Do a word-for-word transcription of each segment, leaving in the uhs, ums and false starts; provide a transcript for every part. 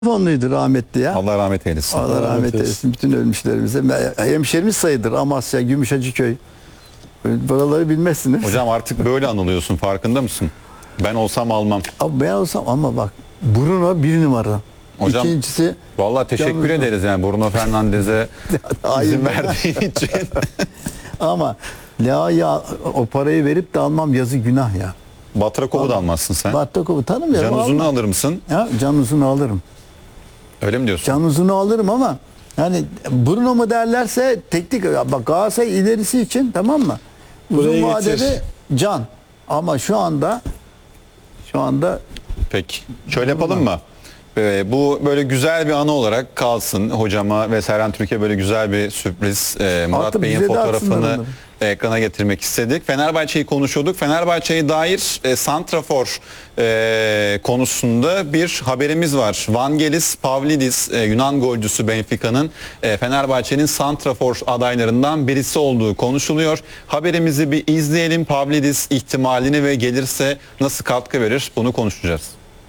Fonluydu rahmetli ya. Allah rahmet eylesin. Allah, Allah rahmet eylesin bütün ölmüşlerimize. Hemşerimiz sayılır Amasya, Gümüşhacıköy. Buraları bilmezsiniz. Hocam artık böyle anılıyorsun, farkında mısın? Ben olsam almam. Abi ben olsam ama bak Bruno bir numara. Hocam, İkincisi vallahi teşekkür ederiz yani Bruno Fernandes'e izin verdiğin için. Ama Lea'ya o parayı verip de almam, yazı günah ya. Batrakov'u da almazsın sen. Batrakov'u tanımıyorum. Can Uzun'u alır mısın? Ya, Can Uzun'u alırım. Öyle mi diyorsun? Can Uzun'u alırım ama yani Bruno mu derlerse teknik, bak Galatasaray ilerisi için tamam mı? Uzun vadede Can. Ama şu anda şu anda peki. Şöyle yapalım mı? Ee, bu böyle güzel bir anı olarak kalsın. Hocama ve Serhan Türkiye böyle güzel bir sürpriz. Ee, Murat Artık Bey'in bize de fotoğrafını atsınlar ekrana getirmek istedik. Fenerbahçe'yi konuşuyorduk. Fenerbahçe'ye dair e, santrafor e, konusunda bir haberimiz var. Vangelis Pavlidis, e, Yunan golcüsü Benfica'nın e, Fenerbahçe'nin santrafor adaylarından birisi olduğu konuşuluyor. Haberimizi bir izleyelim. Pavlidis ihtimalini ve gelirse nasıl katkı verir bunu konuşacağız.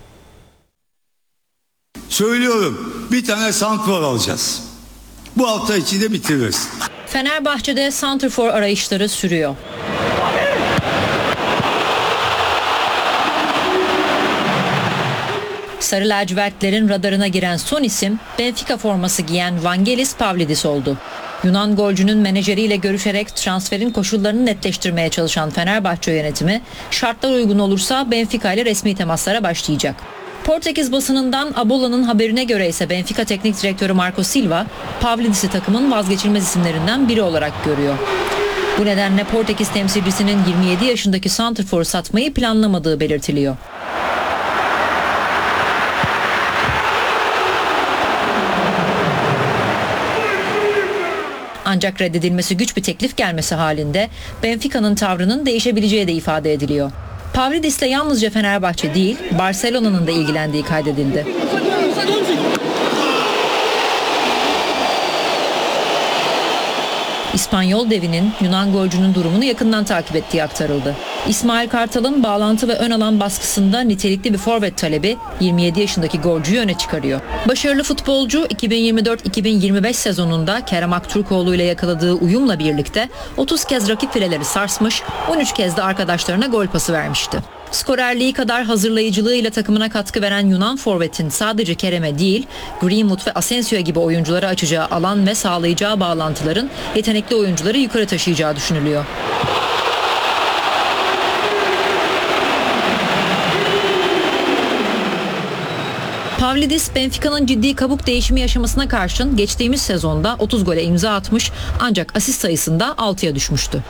Söylüyorum, bir tane santrfor alacağız. Bu hafta içinde bitiririz. Fenerbahçe'de santrfor arayışları sürüyor. Sarı lacivertlerin radarına giren son isim Benfica forması giyen Vangelis Pavlidis oldu. Yunan golcünün menajeriyle görüşerek transferin koşullarını netleştirmeye çalışan Fenerbahçe yönetimi şartlar uygun olursa Benfica ile resmi temaslara başlayacak. Portekiz basınından Abola'nın haberine göre ise Benfica Teknik Direktörü Marco Silva, Pavlidis'i takımın vazgeçilmez isimlerinden biri olarak görüyor. Bu nedenle Portekiz temsilcisinin yirmi yedi yaşındaki santrforu satmayı planlamadığı belirtiliyor. Ancak reddedilmesi güç bir teklif gelmesi halinde Benfica'nın tavrının değişebileceği de ifade ediliyor. Pavlidis'le yalnızca Fenerbahçe değil, Barcelona'nın da ilgilendiği kaydedildi. İspanyol devinin Yunan golcünün durumunu yakından takip ettiği aktarıldı. İsmail Kartal'ın bağlantı ve ön alan baskısında nitelikli bir forvet talebi yirmi yedi yaşındaki golcüyü öne çıkarıyor. Başarılı futbolcu iki bin yirmi dört iki bin yirmi beş sezonunda Kerem Aktürkoğlu ile yakaladığı uyumla birlikte otuz kez rakip fileleri sarsmış, on üç kez de arkadaşlarına gol pası vermişti. Skorerliği kadar hazırlayıcılığıyla takımına katkı veren Yunan forvetin sadece Kerem'e değil, Greenwood ve Asensio gibi oyunculara açacağı alan ve sağlayacağı bağlantıların yetenekli oyuncuları yukarı taşıyacağı düşünülüyor. Pavlidis, Benfica'nın ciddi kabuk değişimi yaşamasına karşın geçtiğimiz sezonda otuz gole imza atmış ancak asist sayısında altıya düşmüştü.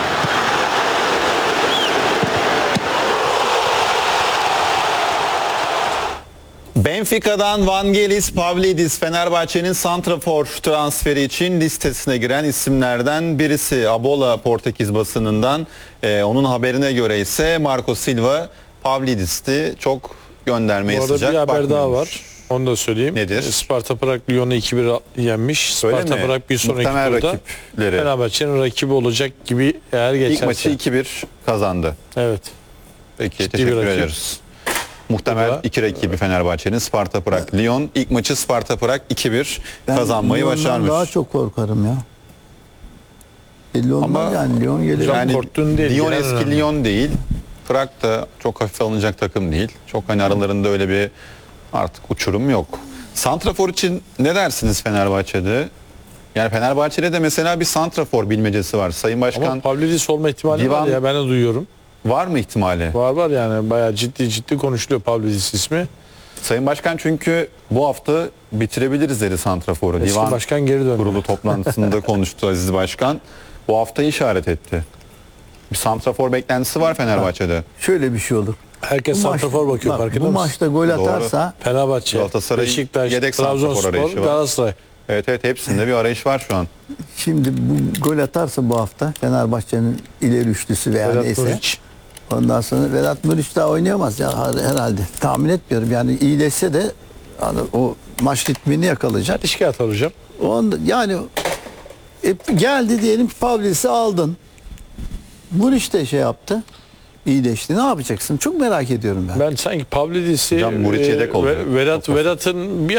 Benfica'dan Vangelis Pavlidis Fenerbahçe'nin santrafor transferi için listesine giren isimlerden birisi. Abola Portekiz basınından e, onun haberine göre ise Marco Silva Pavlidis'ti. Çok göndermeye sıcak bakmıyormuş. Bir haber daha bakmıyormuş. var. Onu da söyleyeyim. Nedir? Sparta Prag Lyon'u iki bir yenmiş. Sparta Prag bir sonraki Muhtemel turda rakipleri. Fenerbahçe'nin rakibi olacak gibi eğer geçerse. İlk maçı iki bir kazandı. Evet. Peki Ciddi teşekkür bir rakip. ederiz. Muhtemel Burada. iki rakibi Fenerbahçe'nin Sparta Prag Lyon. İlk maçı Sparta Prag iki bir kazanmayı Lyon'dan başarmış. daha çok korkarım ya. Belli olmaz Ama yani Lyon gelir. Hocam, Yani korktuğun değil, Lyon genel eski önemli. Lyon değil. Prag da çok hafife alınacak takım değil. Çok hani aralarında öyle bir artık uçurum yok. Santrafor için ne dersiniz Fenerbahçe'de? Yani Fenerbahçe'de de mesela bir santrafor bilmecesi var. Sayın Başkan, Ama Pavlidis olma ihtimali Divan- var ya, ben de duyuyorum. var mı ihtimali? Var var yani bayağı ciddi ciddi konuşuluyor Pavlidis ismi. Sayın Başkan çünkü bu hafta bitirebiliriz dedi santraforu. Eski Divan başkan geri döndü. kurulu toplantısında konuştu Aziz Başkan. Bu haftayı işaret etti. Bir santrafor beklentisi var Fenerbahçe'de. Şöyle bir şey olur. Herkes Bu maç- santrafor bakıyor, bak, farkında Bu mısın? maçta gol Doğru. atarsa Fenerbahçe, Galatasaray'ın Beşiktaş, yedek santrafor Trabzonspor, arayışı var. Galatasaray. Evet evet hepsinde bir arayış var şu an. şimdi bu gol atarsa bu hafta Fenerbahçe'nin ileri üçlüsü veya Vedat neyse. Muriç. Ondan sonra Vedat Muriç daha oynayamaz ya herhalde. Tahmin etmiyorum yani iyileşse de yani o maç ritmini yakalayacak. Çelişki atar hocam. Onda, yani e, geldi diyelim Pavlidis'i aldın. Muriç de şey yaptı. iyileşti. Ne yapacaksın? Çok merak ediyorum ben. Ben sanki Pavlidis'i Hocam Muriç yedek e, olacak. Ve- Vedat Vedat'ın bir